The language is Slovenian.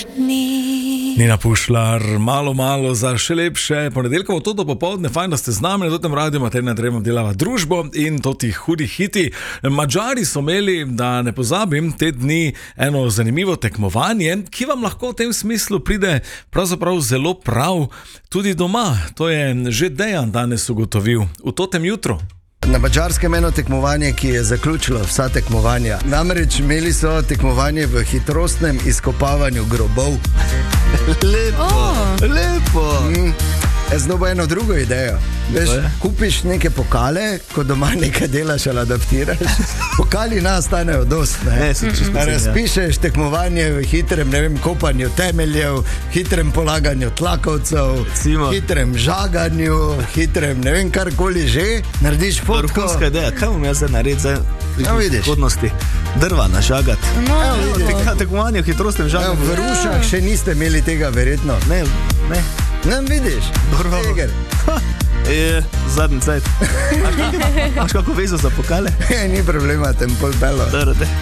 Nina Pušlar, malo za še lepše ponedeljkovo toto popoldne, fajn, da ste z nami na tem radiju, Materna Trema delava družbo in toti hudi hiti. Mađari so imeli, da ne pozabim, te dni eno zanimivo tekmovanje, ki vam lahko v tem smislu pride pravzaprav zelo prav tudi doma. To je že Dejan danes ugotovil v totem jutru. Na Madžarskem eno tekmovanje, ki je zaključilo vsa tekmovanja. Namreč imeli so tekmovanje v hitrostnem izkopavanju grobov. Lepo. Zdaj bo eno drugo idejo. Veš, kupiš neke pokale, ko doma nekaj delaš ali adaptiraš. Pokali nastanejo dost, ne? Razpišeš tekmovanje v hitrem, ne vem, kopanju temeljev, hitrem polaganju tlakovcev, hitrem žaganju, hitrem, ne vem, karkoli že. Narediš fotko. Vrhunska ideja, kaj bom jaz zdaj narediti za prihodnosti? Drva nažagati. Tekmovanje v hitrostnem žaganju. V Rušah še niste imeli tega, verjetno. Ne. Ne vidiš? Zadnji cajt. Imaš kako vezo za pokale? Ni problema, tem pol belo.